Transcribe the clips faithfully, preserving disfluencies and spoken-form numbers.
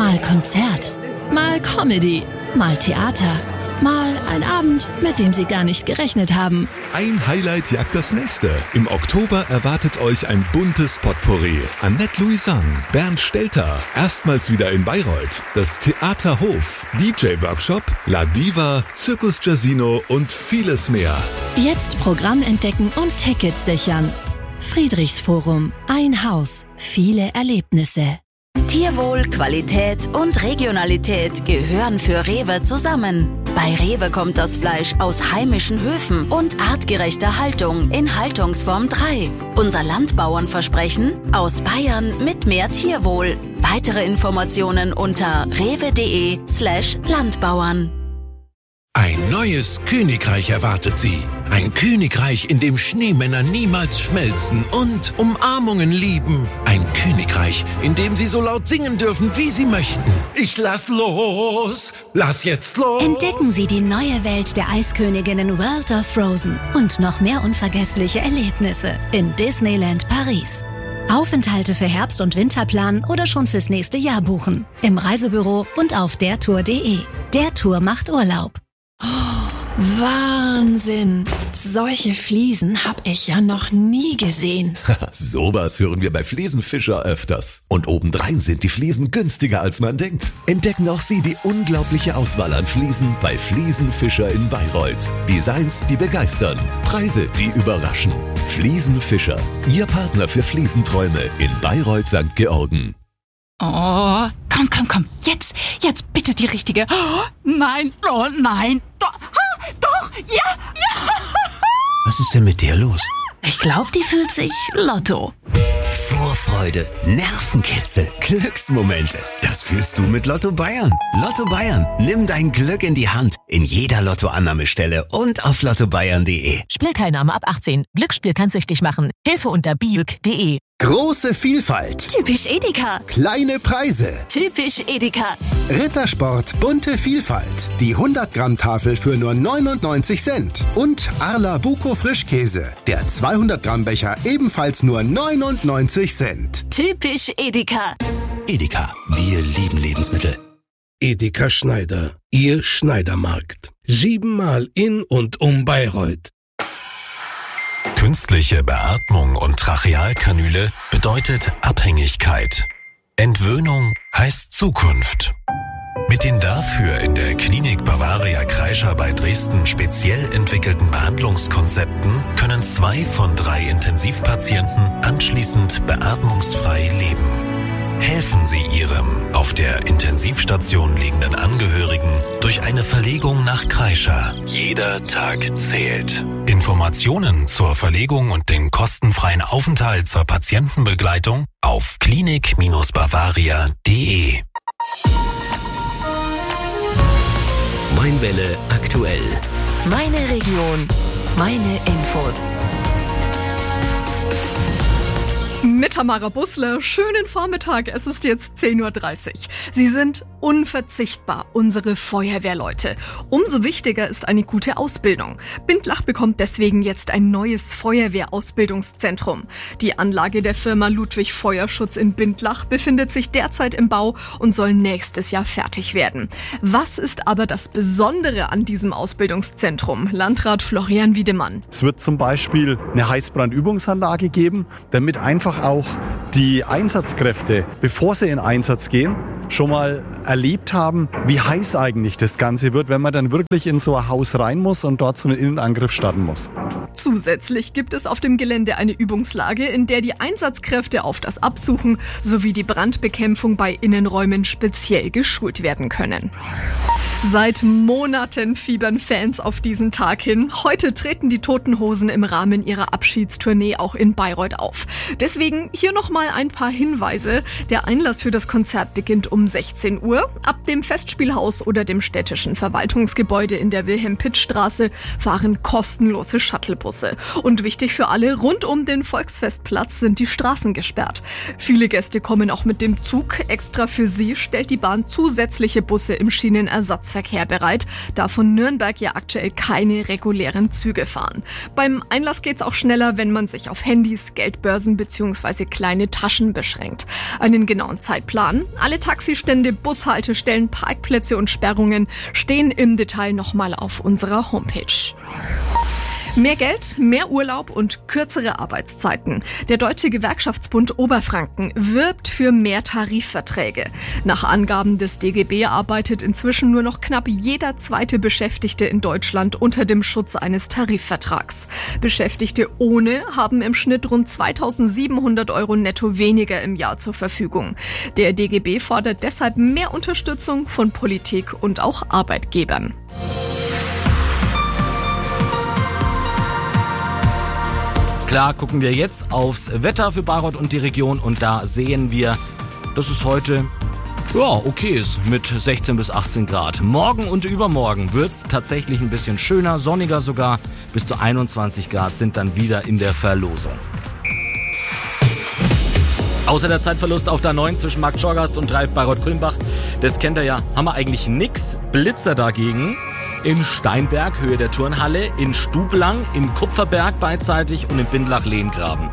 Mal Konzert, mal Comedy, mal Theater, mal ein Abend, mit dem Sie gar nicht gerechnet haben. Ein Highlight jagt das nächste. Im Oktober erwartet euch ein buntes Potpourri. Annette Louisanne, Bernd Stelter, erstmals wieder in Bayreuth, das Theater Hof, D J-Workshop, La Diva, Circus Jazzino und vieles mehr. Jetzt Programm entdecken und Tickets sichern. Friedrichsforum, ein Haus, viele Erlebnisse. Tierwohl, Qualität und Regionalität gehören für Rewe zusammen. Bei Rewe kommt das Fleisch aus heimischen Höfen und artgerechter Haltung in Haltungsform drei. Unser Landbauernversprechen: aus Bayern mit mehr Tierwohl. Weitere Informationen unter rewe.de slash Landbauern. Ein neues Königreich erwartet Sie. Ein Königreich, in dem Schneemänner niemals schmelzen und Umarmungen lieben. Ein Königreich, in dem Sie so laut singen dürfen, wie Sie möchten. Ich lass los, lass jetzt los. Entdecken Sie die neue Welt der Eisköniginnen World of Frozen und noch mehr unvergessliche Erlebnisse in Disneyland Paris. Aufenthalte für Herbst- und Winterplan oder schon fürs nächste Jahr buchen. Im Reisebüro und auf dertour punkt de. Der Tour macht Urlaub. Oh, Wahnsinn! Solche Fliesen habe ich ja noch nie gesehen. Sowas hören wir bei Fliesenfischer öfters. Und obendrein sind die Fliesen günstiger, als man denkt. Entdecken auch Sie die unglaubliche Auswahl an Fliesen bei Fliesenfischer in Bayreuth. Designs, die begeistern. Preise, die überraschen. Fliesenfischer, Ihr Partner für Fliesenträume in Bayreuth Sankt Georgen. Oh, komm, komm, komm. Jetzt, jetzt bitte die richtige. Oh, nein, oh nein. Doch, ah, doch, ja, ja. Was ist denn mit der los? Ich glaube, die fühlt sich Lotto. Vorfreude, Nervenkitzel, Glücksmomente. Das fühlst du mit Lotto Bayern. Lotto Bayern, nimm dein Glück in die Hand. In jeder Lottoannahmestelle und auf lotto bayern punkt de. Spielteilnahme ab achtzehn. Glücksspiel kann süchtig machen. Hilfe unter biüg punkt de. Große Vielfalt. Typisch Edeka. Kleine Preise. Typisch Edeka. Rittersport, bunte Vielfalt. Die hundert Gramm Tafel für nur neunundneunzig Cent. Und Arla Buco Frischkäse. Der zweihundert Gramm Becher ebenfalls nur neunundneunzig Cent. Typisch Edeka. Edeka, wir lieben Lebensmittel. Edeka Schneider, Ihr Schneidermarkt. Siebenmal in und um Bayreuth. Künstliche Beatmung und Trachealkanüle bedeutet Abhängigkeit. Entwöhnung heißt Zukunft. Mit den dafür in der Klinik Bavaria Kreischer bei Dresden speziell entwickelten Behandlungskonzepten können zwei von drei Intensivpatienten anschließend beatmungsfrei leben. Helfen Sie Ihrem auf der Intensivstation liegenden Angehörigen durch eine Verlegung nach Kreischer. Jeder Tag zählt. Informationen zur Verlegung und den kostenfreien Aufenthalt zur Patientenbegleitung auf klinik Bavaria punkt de. Mainwelle aktuell. Meine Region, meine Infos. Mit Tamara Bussler, schönen Vormittag, es ist jetzt zehn Uhr dreißig. Sie sind unverzichtbar, unsere Feuerwehrleute. Umso wichtiger ist eine gute Ausbildung. Bindlach bekommt deswegen jetzt ein neues Feuerwehrausbildungszentrum. Die Anlage der Firma Ludwig Feuerschutz in Bindlach befindet sich derzeit im Bau und soll nächstes Jahr fertig werden. Was ist aber das Besondere an diesem Ausbildungszentrum? Landrat Florian Wiedemann. Es wird zum Beispiel eine Heißbrandübungsanlage geben, damit einfach auch die Einsatzkräfte, bevor sie in Einsatz gehen, schon mal erlebt haben, wie heiß eigentlich das Ganze wird, wenn man dann wirklich in so ein Haus rein muss und dort so einen Innenangriff starten muss. Zusätzlich gibt es auf dem Gelände eine Übungslage, in der die Einsatzkräfte auf das Absuchen sowie die Brandbekämpfung bei Innenräumen speziell geschult werden können. Seit Monaten fiebern Fans auf diesen Tag hin. Heute treten die Toten Hosen im Rahmen ihrer Abschiedstournee auch in Bayreuth auf. Deswegen hier nochmal ein paar Hinweise. Der Einlass für das Konzert beginnt um sechzehn Uhr. Ab dem Festspielhaus oder dem städtischen Verwaltungsgebäude in der Wilhelm-Pitt-Straße fahren kostenlose Shuttlebusse. Und wichtig für alle, rund um den Volksfestplatz sind die Straßen gesperrt. Viele Gäste kommen auch mit dem Zug. Extra für sie stellt die Bahn zusätzliche Busse im Schienenersatz Berufsverkehr bereit, da von Nürnberg ja aktuell keine regulären Züge fahren. Beim Einlass geht's auch schneller, wenn man sich auf Handys, Geldbörsen bzw. kleine Taschen beschränkt. Einen genauen Zeitplan, alle Taxistände, Bushaltestellen, Parkplätze und Sperrungen stehen im Detail nochmal auf unserer Homepage. Mehr Geld, mehr Urlaub und kürzere Arbeitszeiten. Der Deutsche Gewerkschaftsbund Oberfranken wirbt für mehr Tarifverträge. Nach Angaben des D G B arbeitet inzwischen nur noch knapp jeder zweite Beschäftigte in Deutschland unter dem Schutz eines Tarifvertrags. Beschäftigte ohne haben im Schnitt rund zweitausendsiebenhundert Euro netto weniger im Jahr zur Verfügung. Der D G B fordert deshalb mehr Unterstützung von Politik und auch Arbeitgebern. Klar, gucken wir jetzt aufs Wetter für Bayreuth und die Region und da sehen wir, dass es heute ja okay ist mit sechzehn bis achtzehn Grad. Morgen und übermorgen wird's tatsächlich ein bisschen schöner, sonniger sogar. Bis zu einundzwanzig Grad sind dann wieder in der Verlosung. Außer der Zeitverlust auf der neun zwischen Markt Schorgast und Dreieck Bayreuth-Kulmbach, das kennt ihr ja, haben wir eigentlich nix. Blitzer dagegen. In Steinberg, Höhe der Turnhalle, in Stublang, in Kupferberg beidseitig und in Bindlach-Lehngraben.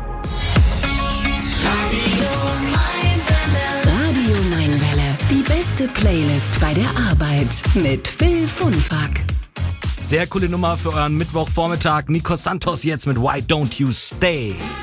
Radio Mainwelle, die beste Playlist bei der Arbeit mit Phil Funfack. Sehr coole Nummer für euren Mittwochvormittag. Nico Santos jetzt mit Why Don't You Stay.